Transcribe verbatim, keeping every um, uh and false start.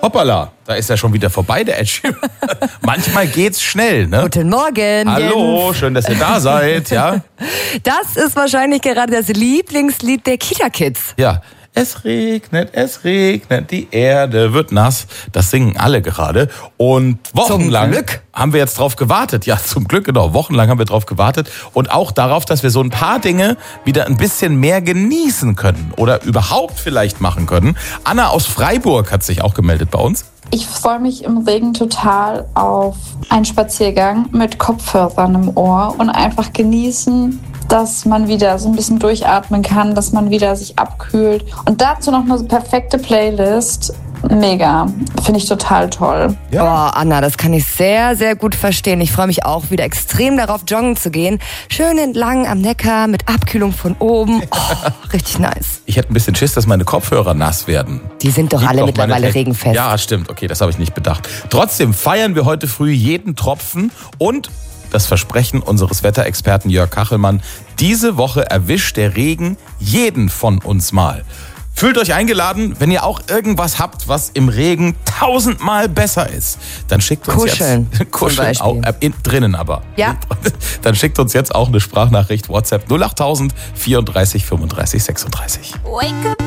Hoppala, da ist er schon wieder vorbei, der Ed Sheeran. Manchmal geht's schnell, ne? Guten Morgen. Hallo, Jens. schön, dass ihr da seid, ja? Das ist wahrscheinlich gerade das Lieblingslied der Kita-Kids. Ja. Es regnet, es regnet, die Erde wird nass. Das singen alle gerade. Und wochenlang Zum Glück. haben wir jetzt drauf gewartet. Ja, zum Glück, genau. Wochenlang haben wir drauf gewartet. Und auch darauf, dass wir so ein paar Dinge wieder ein bisschen mehr genießen können. Oder überhaupt vielleicht machen können. Anna aus Freiburg hat sich auch gemeldet bei uns. Ich freue mich im Regen total auf einen Spaziergang mit Kopfhörern im Ohr und einfach genießen, dass man wieder so ein bisschen durchatmen kann, dass man wieder sich abkühlt. Und dazu noch eine perfekte Playlist. Mega. Finde ich total toll. Ja. Oh, Anna, das kann ich sehr, sehr gut verstehen. Ich freue mich auch wieder extrem darauf, joggen zu gehen. Schön entlang am Neckar mit Abkühlung von oben. Oh, richtig nice. Ich hätte ein bisschen Schiss, dass meine Kopfhörer nass werden. Die sind doch Gibt alle doch mittlerweile meine Te- regenfest. Ja, stimmt. Okay, das habe ich nicht bedacht. Trotzdem feiern wir heute früh jeden Tropfen und das Versprechen unseres Wetterexperten Jörg Kachelmann. Diese Woche erwischt der Regen jeden von uns mal. Fühlt euch eingeladen, wenn ihr auch irgendwas habt, was im Regen tausendmal besser ist. Dann schickt uns Kuscheln, jetzt Kuscheln, zum auch, Beispiel. äh, in, drinnen aber. Ja. Dann schickt uns jetzt auch eine Sprachnachricht WhatsApp null acht tausend vierunddreißig fünfunddreißig sechsunddreißig. Wake up.